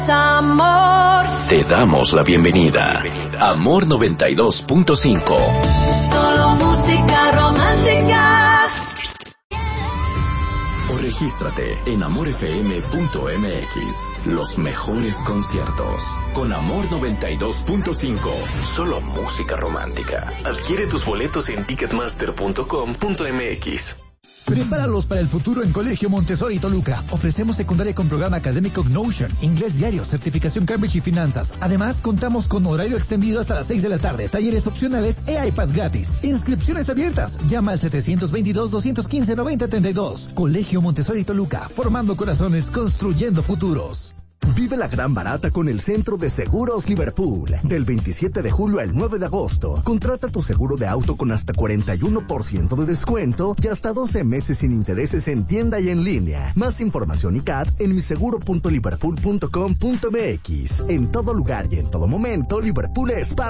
Amor. Te damos la bienvenida. Amor 92.5. Solo música romántica. O regístrate en amorfm.mx. Los mejores conciertos. Con Amor 92.5. Solo música romántica. Adquiere tus boletos en ticketmaster.com.mx. Prepáralos para el futuro en Colegio Montessori Toluca. Ofrecemos secundaria con programa académico Notion, inglés diario, certificación Cambridge y finanzas. Además, contamos con horario extendido hasta las 6 de la tarde, talleres opcionales e iPad gratis. Inscripciones abiertas. Llama al 722-215-9032. Colegio Montessori Toluca, formando corazones, construyendo futuros. Vive la gran barata con el Centro de Seguros Liverpool. Del 27 de julio al 9 de agosto. Contrata tu seguro de auto con hasta 41% de descuento y hasta 12 meses sin intereses en tienda y en línea. Más información y CAT en miseguro.liverpool.com.mx. En todo lugar y en todo momento, Liverpool es parte